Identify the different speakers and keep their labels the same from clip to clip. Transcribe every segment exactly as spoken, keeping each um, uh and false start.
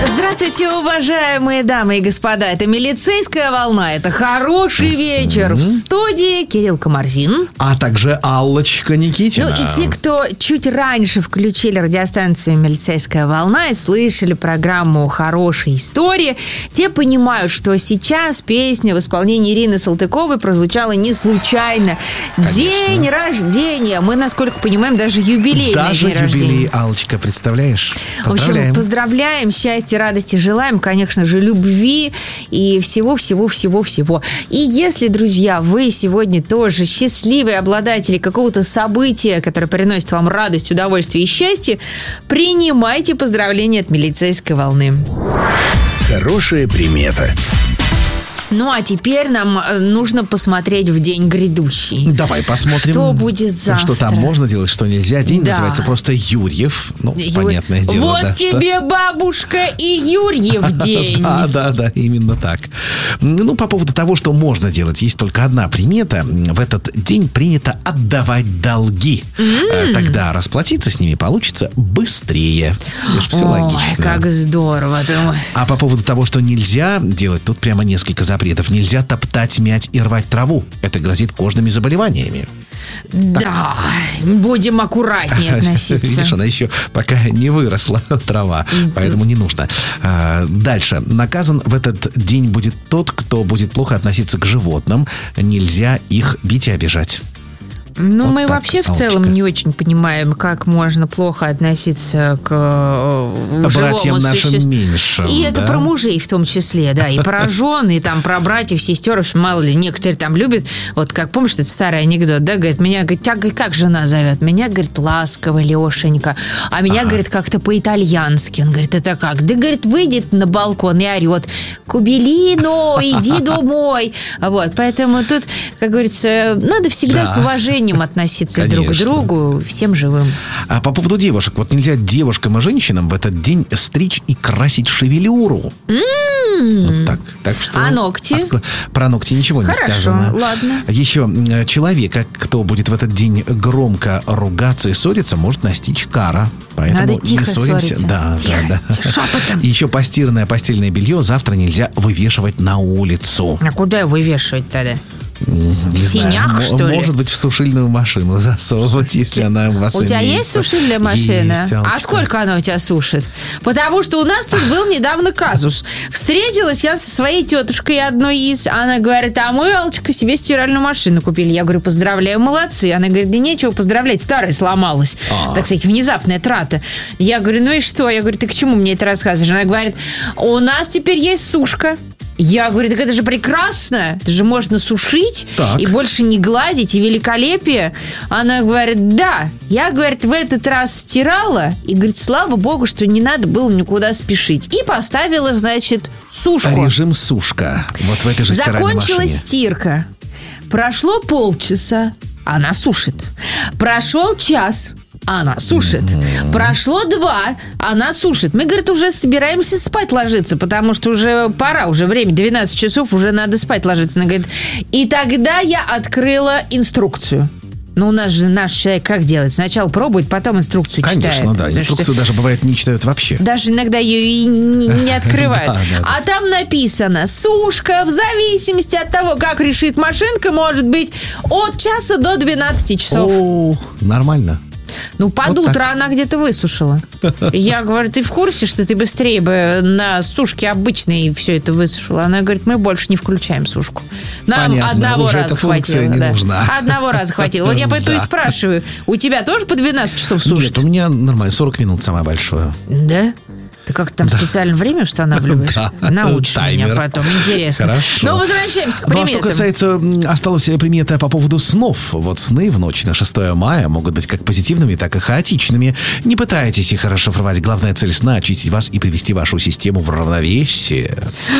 Speaker 1: Здравствуйте, уважаемые дамы и господа. Это «Милицейская волна». Это «Хороший вечер». Mm-hmm. В студии Кирилл Комарзин.
Speaker 2: А также Аллочка Никитина.
Speaker 1: Ну и те, кто чуть раньше включили радиостанцию «Милицейская волна» и слышали программу «Хорошие истории», те понимают, что сейчас песня в исполнении Ирины Салтыковой прозвучала не случайно. Конечно. День рождения. Мы, насколько понимаем, даже юбилей на день рождения.
Speaker 2: Даже юбилей, Аллочка, представляешь?
Speaker 1: Поздравляем. В общем, поздравляем, счастья, радости желаем, конечно же, любви и всего-всего-всего-всего. И если, друзья, вы сегодня тоже счастливые обладатели какого-то события, которое приносит вам радость, удовольствие и счастье, принимайте поздравления от «Милицейской волны».
Speaker 3: Хорошая примета.
Speaker 1: Ну, а теперь нам нужно посмотреть в день грядущий.
Speaker 2: Давай посмотрим.
Speaker 1: Что будет завтра.
Speaker 2: Что там можно делать, что нельзя. День да. называется просто Юрьев. Ну, Ю... понятное дело.
Speaker 1: Вот
Speaker 2: да,
Speaker 1: тебе,
Speaker 2: что...
Speaker 1: бабушка, и Юрьев день.
Speaker 2: Да, да, да, именно так. Ну, по поводу того, что можно делать, есть только одна примета. В этот день принято отдавать долги. Mm. Тогда расплатиться с ними получится быстрее. Все
Speaker 1: Ой,
Speaker 2: логично.
Speaker 1: Как здорово.
Speaker 2: А по поводу того, что нельзя делать, тут прямо несколько запретов. Нельзя топтать, мять и рвать траву. Это грозит кожными заболеваниями.
Speaker 1: Да, так. Будем аккуратнее относиться.
Speaker 2: Видишь, она еще пока не выросла, трава, поэтому не нужно. Дальше. Наказан в этот день будет тот, кто будет плохо относиться к животным. Нельзя их бить и обижать.
Speaker 1: Ну, вот мы
Speaker 2: так,
Speaker 1: вообще в
Speaker 2: Аллочка.
Speaker 1: целом не очень понимаем, как можно плохо относиться к э, живому существу.
Speaker 2: Меньшим,
Speaker 1: и
Speaker 2: да?
Speaker 1: это про мужей в том числе, да, и про жен, и там про братьев, сестер, в общем, мало ли, некоторые там любят, вот как, помнишь, это старый анекдот, да, говорит, меня, говорит, тебя, как жена зовет? Меня, говорит, ласково, Лешенька, а меня, ага. говорит, как-то по-итальянски. Он говорит, это как? Да, говорит, выйдет на балкон и орет, Кубелино, иди домой. Вот, поэтому тут, как говорится, надо всегда да. с уважением относиться Конечно. друг к другу, всем живым.
Speaker 2: А по поводу девушек. Вот нельзя девушкам и женщинам в этот день стричь и красить шевелюру.
Speaker 1: Mm.
Speaker 2: Вот так. Так что
Speaker 1: а ногти?
Speaker 2: От... Про ногти ничего
Speaker 1: Хорошо,
Speaker 2: не сказано.
Speaker 1: Хорошо, ладно.
Speaker 2: Еще человека, кто будет в этот день громко ругаться и ссориться, может настичь кара. Поэтому
Speaker 1: Надо тихо
Speaker 2: не ссоримся.
Speaker 1: ссориться.
Speaker 2: Да,
Speaker 1: тихо,
Speaker 2: да, да.
Speaker 1: тихо, шепотом.
Speaker 2: И еще постиранное постельное белье завтра нельзя вывешивать на улицу.
Speaker 1: А куда его вывешивать тогда?
Speaker 2: Не
Speaker 1: в синях,
Speaker 2: знаю,
Speaker 1: что ли?
Speaker 2: Может быть, в сушильную машину засовывать, если она у вас
Speaker 1: У тебя
Speaker 2: имеется.
Speaker 1: есть сушильная машина?
Speaker 2: Есть,
Speaker 1: а сколько она у тебя сушит? Потому что у нас тут был недавно казус. Встретилась я со своей тетушкой одной из. Она говорит, а мы, Алочка, себе стиральную машину купили. Я говорю, поздравляю, молодцы. Она говорит, да нечего поздравлять, старая сломалась. А-а-а. Так сказать, внезапная трата. Я говорю, ну и что? Я говорю, ты к чему мне это рассказываешь? Она говорит, у нас теперь есть сушка. Я говорю, так это же прекрасно. Это же можно сушить так. и больше не гладить, и великолепие. Она говорит, да. Я, говорит, в этот раз стирала. И, говорит, слава богу, что не надо было никуда спешить. И поставила, значит, сушку.
Speaker 2: Режим сушка. Вот в этой же стиральной машине.
Speaker 1: Закончилась стирка. Прошло полчаса. Она сушит. Прошел час. Она сушит. Mm-hmm. Прошло два, она сушит. Мы, говорит, уже собираемся спать ложиться, потому что уже пора, уже время, двенадцать часов, уже надо спать ложиться. Она говорит, и тогда я открыла инструкцию. Ну, у нас же наш человек как делает? Сначала пробует, потом инструкцию
Speaker 2: Конечно,
Speaker 1: читает.
Speaker 2: Конечно, да. Инструкцию даже, бывает, не читают вообще.
Speaker 1: Даже иногда ее и не открывают. А там написано, сушка в зависимости от того, как решит машинка, может быть от часа до двенадцати часов.
Speaker 2: О, нормально.
Speaker 1: Ну, под вот утро так. Она где-то высушила. Я говорю, ты в курсе, что ты быстрее бы на сушке обычной все это высушила? Она говорит, мы больше не включаем сушку. Нам Понятно, одного раза хватило.
Speaker 2: Не да. нужна.
Speaker 1: Одного раза хватило. Вот я поэтому да. и спрашиваю, у тебя тоже по двенадцать часов сушит?
Speaker 2: Нет, у меня нормально, сорок минут самое большое.
Speaker 1: Да? Ты как там да. специально время устанавливаешь? Да. Научишь Таймер. Меня потом. Интересно.
Speaker 2: Хорошо.
Speaker 1: Но возвращаемся к приметам.
Speaker 2: Ну, а что касается, осталась примета по поводу снов. Вот сны в ночь на шестое мая могут быть как позитивными, так и хаотичными. Не пытайтесь их расшифровать. Главная цель сна – очистить вас и привести вашу систему в равновесие.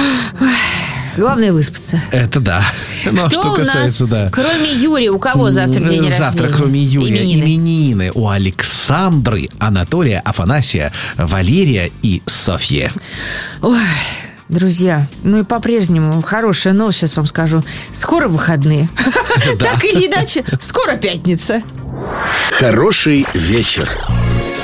Speaker 1: Главное выспаться.
Speaker 2: Это да.
Speaker 1: Ну, что, что касается, у нас, да. кроме Юрия, у кого завтра день рождения?
Speaker 2: Завтра, кроме Юрия, именины. именины у Александры, Анатолия, Афанасия, Валерия и Софьи.
Speaker 1: Ой, друзья, ну и по-прежнему хорошая новость, сейчас вам скажу. Скоро выходные. Так или иначе, скоро пятница.
Speaker 3: Хороший вечер.